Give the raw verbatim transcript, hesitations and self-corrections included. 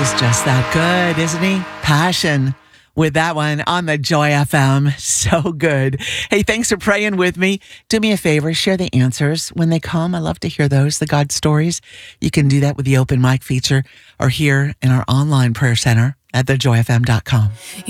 He's just that good, isn't he? Passion with that one on the Joy F M. So good. Hey, thanks for praying with me. Do me a favor, share the answers when they come. I love to hear those, the God stories. You can do that with the open mic feature or here in our online prayer center at the joy f m dot com.